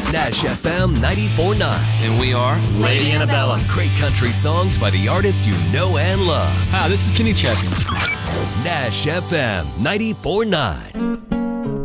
Nash FM 94.9. And we are Lady Annabella. Great country songs by the artists you know and love. Hi, this is Kenny Chesney. Nash FM 94.9.